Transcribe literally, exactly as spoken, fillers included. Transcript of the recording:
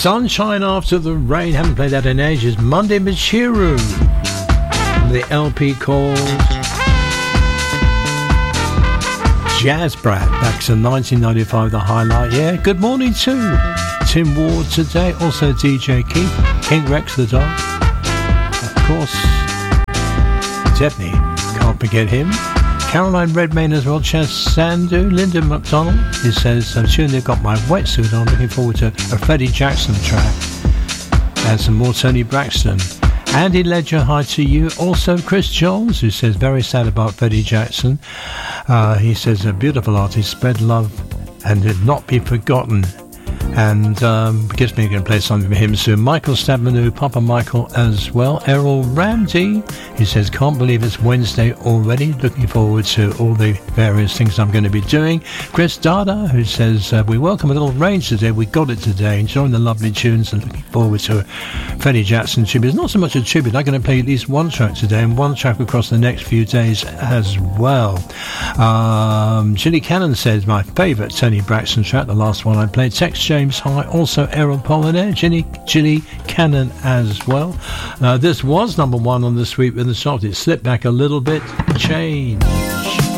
Sunshine After the Rain. Haven't played that in ages. Monday Michiru. The L P called Jazz Brat. Back to nineteen ninety-five, the highlight. Yeah, good morning to Tim Ward today. Also D J Keith. King Rex the dog. Of course, Definitely can't forget him. Caroline Redmayne as well, Chaz Sandu, Linda McDonald, who says, I'm sure they've got my wetsuit on, looking forward to a Freddie Jackson track. And some more Tony Braxton. Andy Ledger, hi to you. Also Chris Jones, who says, very sad about Freddie Jackson. Uh, he says, a beautiful artist, spread love and did not be forgotten. And um, gives me going to play something for him soon. Michael Stabmanu, Papa Michael as well. Errol Ramsey, he says, can't believe it's Wednesday already. Looking forward to all the various things I'm going to be doing. Chris Dada, who says, uh, we welcome a little rain today. We got it today. Enjoying the lovely tunes and looking forward to a Freddie Jackson tribute. It's not so much a tribute. I'm going to play at least one track today and one track across the next few days as well. Um, Ginny Cannon says, my favourite Tony Braxton track, the last one I played. Text James High, also Errol Polinaire, Ginny, Ginny Cannon as well. Uh, this was number one on the sweep in the chart. It slipped back a little bit. Change.